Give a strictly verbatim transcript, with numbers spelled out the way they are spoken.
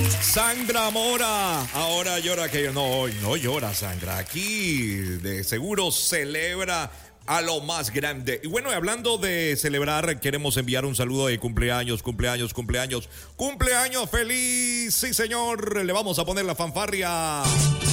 Sandra Mora, ahora llora que no, hoy no llora Sandra, aquí de seguro celebra a lo más grande. Y bueno, hablando de celebrar, queremos enviar un saludo de cumpleaños, cumpleaños, cumpleaños, cumpleaños feliz, sí señor, le vamos a poner la fanfarria.